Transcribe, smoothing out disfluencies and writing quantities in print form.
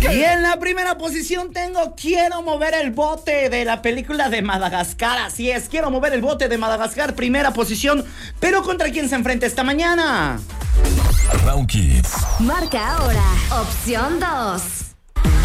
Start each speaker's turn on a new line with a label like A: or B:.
A: Y en la primera posición tengo Quiero mover el bote de la película de Madagascar. Así es, Quiero mover el bote de Madagascar, primera posición. Pero ¿contra quién se enfrenta esta mañana?
B: Round Kids.
C: Marca ahora, opción 2.